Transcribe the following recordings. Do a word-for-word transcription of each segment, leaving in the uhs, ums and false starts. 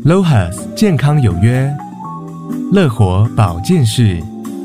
L O H A S 健康有约，乐活保健室。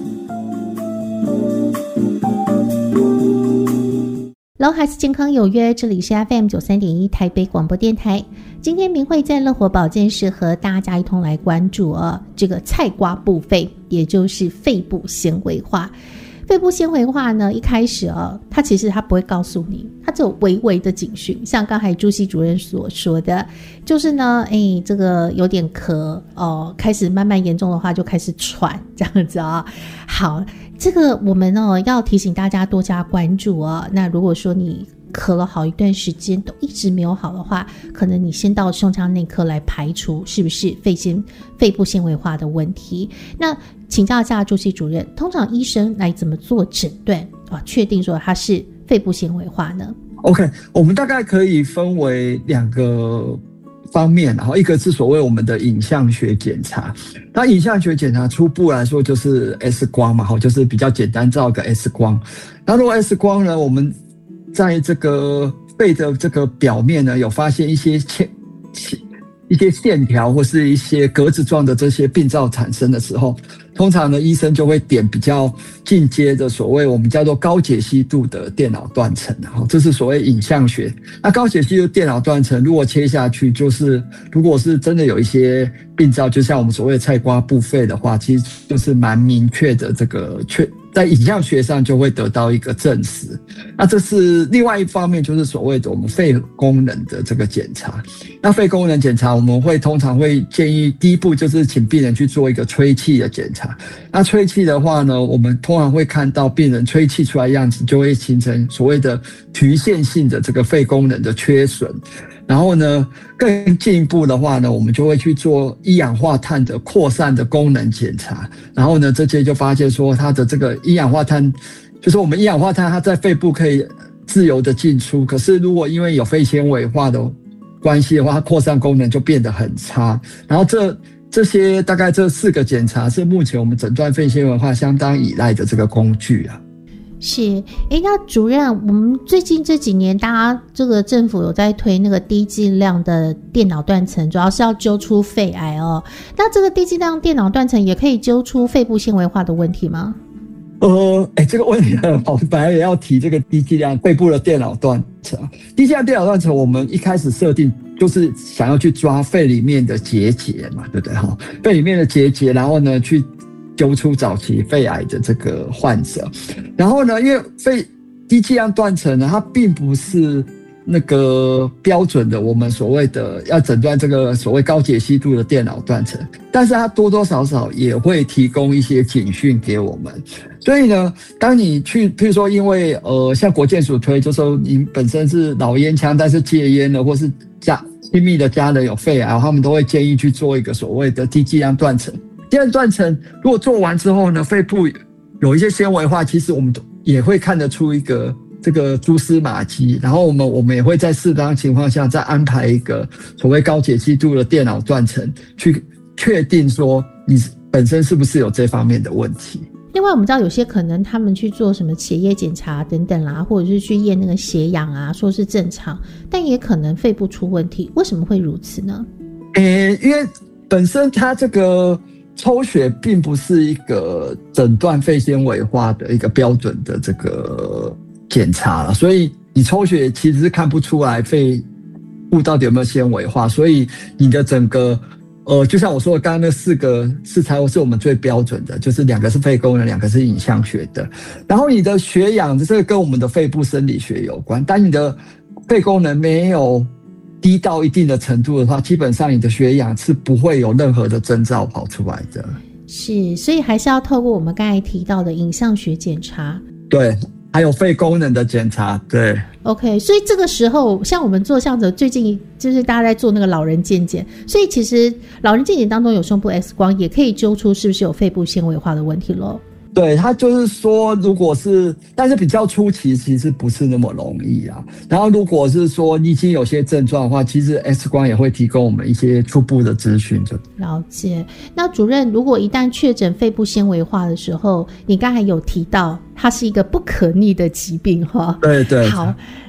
L O H A S 健康有约，这里是 F M 九十三点一 台北广播电台。今天明慧在乐活保健室和大家一同来关注啊，这个菜瓜布肺，也就是肺部纤维化。肺部纤维化呢，一开始啊，它其实它不会告诉你，它只有微微的警讯。像刚才朱系主任所说的，就是呢，哎，这个有点咳哦、呃，开始慢慢严重的话就开始喘这样子啊。好，这个我们呢要提醒大家多加关注啊。那如果说你咳了好一段时间都一直没有好的话，可能你先到胸腔内科来排除是不是肺纤肺部纤维化的问题。那请教一下朱系主任，通常医生来怎么做诊断啊？确定说它是肺部纤维化呢 ？OK， 我们大概可以分为两个方面，然后一个是所谓我们的影像学检查。那影像学检查初步来说就是 X 光嘛，就是比较简单，照个 X 光。那如果 X 光呢，我们在这个肺的这个表面呢，有发现一些线、一些线条或是一些格子状的这些病灶产生的时候，通常呢，医生就会点比较进阶的所谓我们叫做高解析度的电脑断层，这是所谓影像学。那高解析度电脑断层如果切下去，就是如果是真的有一些病灶，就像我们所谓的菜瓜布肺的话，其实就是蛮明确的这个确。在影像学上就会得到一个证实。那这是另外一方面，就是所谓的我们肺功能的这个检查。那肺功能检查，我们会通常会建议第一步就是请病人去做一个吹气的检查。那吹气的话呢，我们通常会看到病人吹气出来的样子，就会形成所谓的局限性的这个肺功能的缺损。然后呢，更进一步的话呢，我们就会去做一氧化碳的扩散的功能检查。然后呢，这些就发现说，它的这个一氧化碳，就是我们一氧化碳它在肺部可以自由的进出，可是如果因为有肺纤维化的关系的话，它扩散功能就变得很差。然后这这些大概这四个检查是目前我们诊断肺纤维化相当依赖的这个工具啊。 是，诶，那主任，我们最近这几年，大家这个政府有在推那个低剂量的电脑断层，主要是要揪出肺癌哦。那这个低剂量电脑断层也可以揪出肺部纤维化的问题吗？ 呃，哎，这个问题很好，本来也要提这个低剂量肺部的电脑断层。低剂量电脑断层，我们一开始设定就是想要去抓肺里面的结节嘛，对不对？哈，肺里面的结节，然后呢去揪出早期肺癌的这个患者。然后呢，因为肺低剂量断层呢，它并不是那个标准的我们所谓的要诊断这个所谓高解析度的电脑断层，但是它多多少少也会提供一些警讯给我们。所以呢，当你去譬如说因为呃像国健署推，就说你本身是老烟枪，但是戒烟了，或是家亲密的家人有肺癌，他们都会建议去做一个所谓的低剂量断层。低剂量断层如果做完之后呢，肺部有一些纤维化，其实我们也会看得出一个这个蛛丝马迹，然后我们我们也会在适当情况下再安排一个所谓高解析度的电脑断层，去确定说你本身是不是有这方面的问题。 另外我们知道有些可能他们去做什么血液检查等等啦，或者是去验那个血氧啊，说是正常，但也可能肺部出问题，为什么会如此呢？ 诶，因为本身它这个抽血并不是一个诊断肺纤维化的一个标准的这个检查，所以你抽血其实是看不出来肺部到底有没有纤维化，所以你的整个呃，就像我说的刚刚那四个是才是我们最标准的，就是两个是肺功能，两个是影像学的。然后你的血氧这个跟我们的肺部生理学有关，但你的肺功能没有低到一定的程度的话，基本上你的血氧是不会有任何的征兆跑出来的。 是，所以还是要透过我们刚才提到的影像学检查。 对，还有肺功能的检查。对 OK， 所以这个时候像我们做像着最近就是大家在做那个老人健检，所以其实老人健检当中有胸部 X 光也可以揪出是不是有肺部纤维化的问题咯。 对，他就是说如果是但是比较初期其实不是那么容易啊。然后如果是说你已经有些症状的话，其实 X 光也会提供我们一些初步的资讯。 了解。那主任，如果一旦确诊肺部纤维化的时候，你刚才有提到它是一个不可逆的疾病哈。 对对。 好，